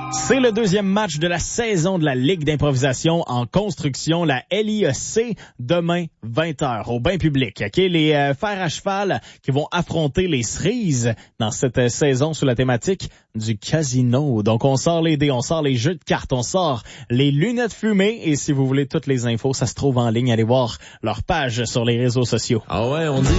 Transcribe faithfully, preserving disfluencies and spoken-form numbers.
C'est le deuxième match de la saison de la Ligue d'improvisation en construction, la L I E C, demain vingt heures au bain public. Okay? Les euh, fers à cheval qui vont affronter les cerises dans cette euh, saison sous la thématique du casino. Donc on sort les dés, on sort les jeux de cartes, on sort les lunettes fumées et si vous voulez toutes les infos, ça se trouve en ligne. Allez voir leur page sur les réseaux sociaux. Ah ouais, on dit